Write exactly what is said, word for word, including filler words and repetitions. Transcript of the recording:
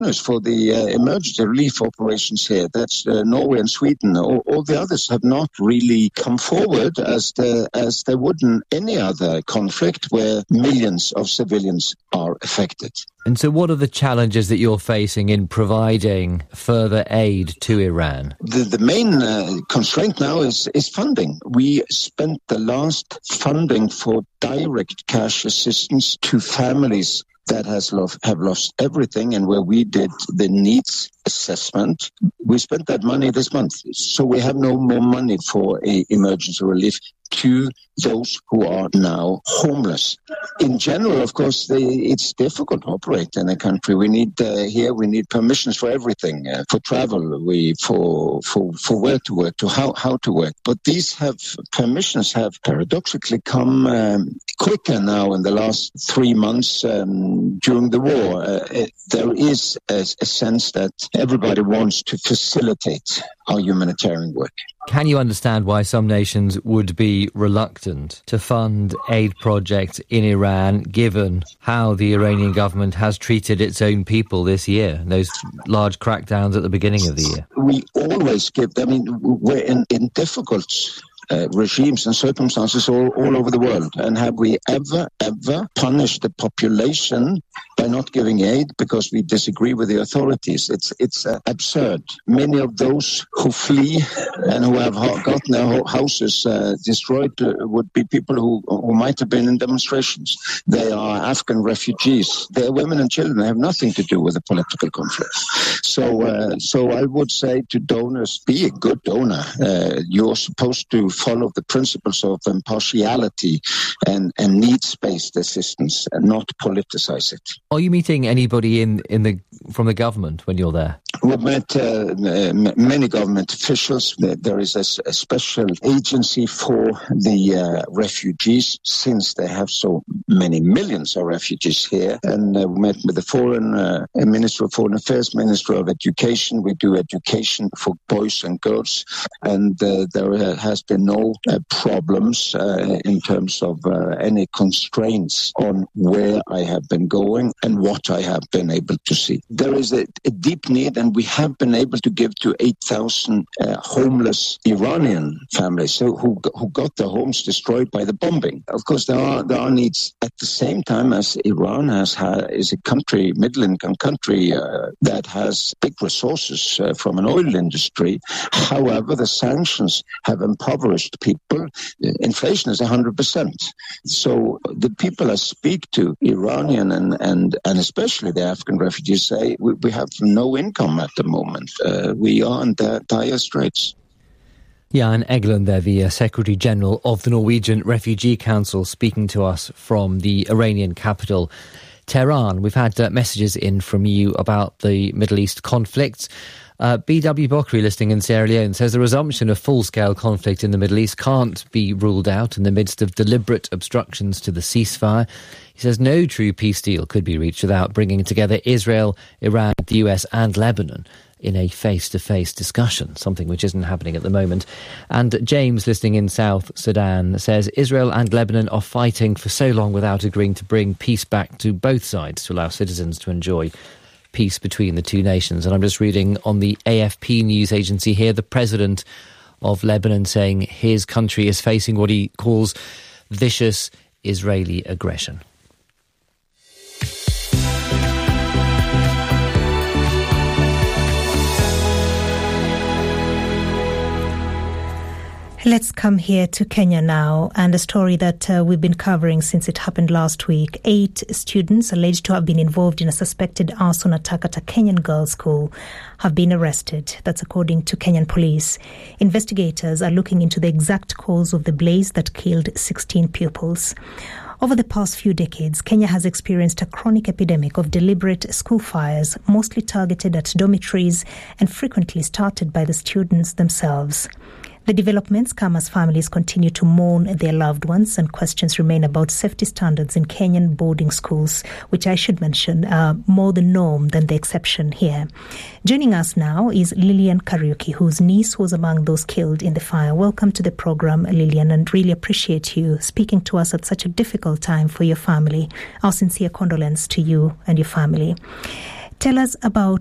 partners for the uh, emergency relief operations here. That's uh, Norway and Sweden. All, all the others have not really come forward as the, as they would in any other conflict where millions of civilians are affected. And so what are the challenges that you're facing in providing further aid to Iran? The, the main uh, constraint now is, is funding. We spent the last funding for direct cash assistance to families that has lost, have lost everything, and where we did the needs assessment. We spent that money this month. So we have no more money for a emergency relief to those who are now homeless. In general, of course, they, it's difficult to operate in a country. We need uh, here, we need permissions for everything, uh, for travel, we for for for where to work, to how how to work. But these have permissions have paradoxically come um, quicker now in the last three months um, during the war. Uh, it, there is a, a sense that everybody wants to facilitate our humanitarian work. Can you understand why some nations would be reluctant to fund aid projects in Iran, given how the Iranian government has treated its own people this year, those large crackdowns at the beginning of the year? We always give them, I mean, we're in, in difficult Uh, regimes and circumstances all, all over the world. And have we ever, ever punished the population by not giving aid because we disagree with the authorities? It's it's uh, absurd. Many of those who flee and who have ha- gotten their houses uh, destroyed uh, would be people who, who might have been in demonstrations. They are Afghan refugees. They are women and children. They have nothing to do with the political conflict. So, uh, so I would say to donors, be a good donor. Uh, you're supposed to follow the principles of impartiality and, and needs-based assistance and not politicize it. Are you meeting anybody in, in the from the government when you're there? We've met uh, m- many government officials. There is a, a special agency for the uh, refugees, since they have so many millions of refugees here. And uh, we met with the foreign uh, Minister of Foreign Affairs, Minister of Education. We do education for boys and girls. And uh, there has been no uh, problems uh, in terms of uh, any constraints on where I have been going and what I have been able to see. There is a, a deep need, and we have been able to give to eight thousand uh, homeless Iranian families who, who who got their homes destroyed by the bombing. Of course, there are there are needs at the same time, as Iran has had, is a country, middle-income country uh, that has big resources uh, from an oil industry. However, the sanctions have impoverished people. Inflation is one hundred percent. So the people I speak to, Iranian and, and, and especially the Afghan refugees, say we, we have no income at the moment. Uh, we are in dire, dire straits. Jan Egeland there, the uh, Secretary-General of the Norwegian Refugee Council, speaking to us from the Iranian capital, Tehran. We've had uh, messages in from you about the Middle East conflict. Uh, B W Bokri, listening in Sierra Leone, says the resumption of full-scale conflict in the Middle East can't be ruled out in the midst of deliberate obstructions to the ceasefire. He says no true peace deal could be reached without bringing together Israel, Iran, the U S and Lebanon in a face-to-face discussion, something which isn't happening at the moment. And James, listening in South Sudan, says Israel and Lebanon are fighting for so long without agreeing to bring peace back to both sides to allow citizens to enjoy peace between the two nations. And I'm just reading on the A F P news agency here, the president of Lebanon saying his country is facing what he calls vicious Israeli aggression. Let's come here to Kenya now, and a story that uh, we've been covering since it happened last week. Eight students alleged to have been involved in a suspected arson attack at a Kenyan girls' school have been arrested. That's according to Kenyan police. Investigators are looking into the exact cause of the blaze that killed sixteen pupils. Over the past few decades, Kenya has experienced a chronic epidemic of deliberate school fires, mostly targeted at dormitories and frequently started by the students themselves. The developments come as families continue to mourn their loved ones, and questions remain about safety standards in Kenyan boarding schools, which I should mention are more the norm than the exception here. Joining us now is Lillian Kariuki, whose niece was among those killed in the fire. Welcome to the program, Lillian, and really appreciate you speaking to us at such a difficult time for your family. Our sincere condolence to you and your family. Tell us about